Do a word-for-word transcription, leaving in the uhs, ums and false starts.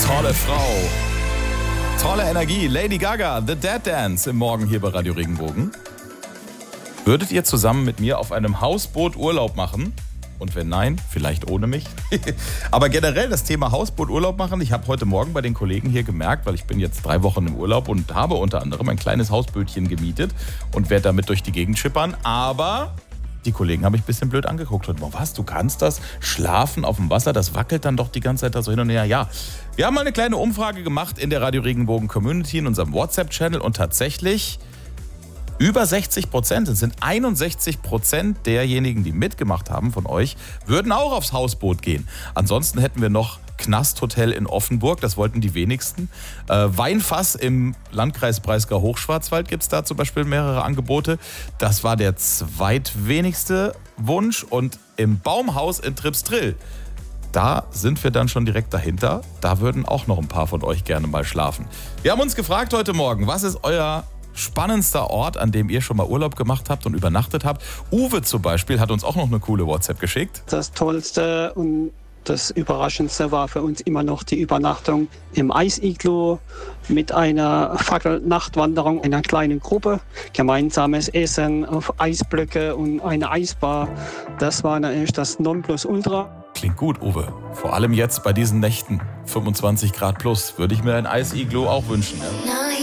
Tolle Frau. Tolle Energie. Lady Gaga, The Dead Dance im Morgen hier bei Radio Regenbogen. Würdet ihr zusammen mit mir auf einem Hausboot Urlaub machen? Und wenn nein, vielleicht ohne mich. Aber generell das Thema Hausboot Urlaub machen. Ich habe heute Morgen bei den Kollegen hier gemerkt, weil ich bin jetzt drei Wochen im Urlaub und habe unter anderem ein kleines Hausbötchen gemietet und werde damit durch die Gegend schippern. Aber die Kollegen haben mich ein bisschen blöd angeguckt. Und was, du kannst das? Schlafen auf dem Wasser, das wackelt dann doch die ganze Zeit da so hin und her. Ja, wir haben mal eine kleine Umfrage gemacht in der Radio Regenbogen Community, in unserem WhatsApp-Channel. Und tatsächlich über sechzig Prozent, es sind einundsechzig Prozent derjenigen, die mitgemacht haben von euch, würden auch aufs Hausboot gehen. Ansonsten hätten wir noch Knasthotel in Offenburg, das wollten die wenigsten. Äh, Weinfass im Landkreis Breisgau-Hochschwarzwald gibt es da zum Beispiel mehrere Angebote. Das war der zweitwenigste Wunsch. Und im Baumhaus in Tripsdrill, da sind wir dann schon direkt dahinter. Da würden auch noch ein paar von euch gerne mal schlafen. Wir haben uns gefragt heute Morgen, was ist euer spannendster Ort, an dem ihr schon mal Urlaub gemacht habt und übernachtet habt? Uwe zum Beispiel hat uns auch noch eine coole WhatsApp geschickt. Das Tollste und das Überraschendste war für uns immer noch die Übernachtung im Eisiglu mit einer Fackelnachtwanderung in einer kleinen Gruppe, gemeinsames Essen auf Eisblöcke und eine Eisbar. Das war natürlich das Nonplusultra. Klingt gut, Uwe. Vor allem jetzt bei diesen Nächten, fünfundzwanzig Grad plus, würde ich mir ein Eisiglu auch wünschen. Ja?